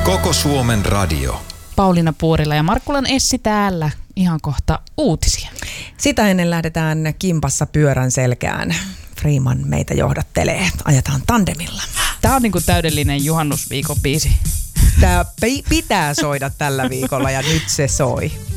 Koko Suomen radio. Pauliina Puurila ja Markkulan Essi täällä. Ihan kohta uutisia. Sitä ennen lähdetään kimpassa pyörän selkään. Freeman meitä johdattelee. Ajetaan tandemilla. Tää on niinku täydellinen juhannusviikon biisi. Tää pitää soida tällä viikolla ja nyt se soi.